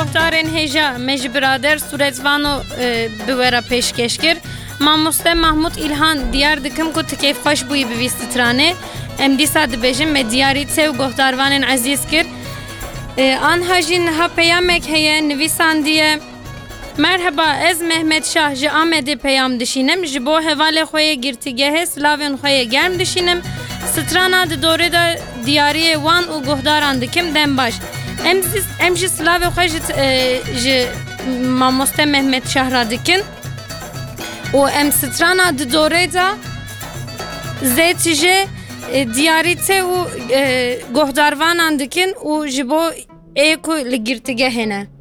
guhtarên hêja me ji birader Surezvano bi we re pêşkeş kir. Mamoste Mahmud İlhan diyar dikim ku tikê xweş bûyî bi vî stranê. Em dîsa dibêjin me diyarî çê û guhdarvanên ezîz kir. Anha jî niha peyamek heye nivîsandiye. Merhaba, ez Mehmet Şah ji Amedê peyam dişînim. Ji bo hevalê xwe yê girtîgehê silavên xwe yê germ dişînim. Strana di dorê de diyariyê wan û guhdaran dikim dembaş. Em jî silavê xwe ji Mamoste Mehmet Şah ra dikin. û em strana di dorê de zêt ji diyarî çê û guhdarvanan dikin û ji bo ê ku li girtîgehê ne.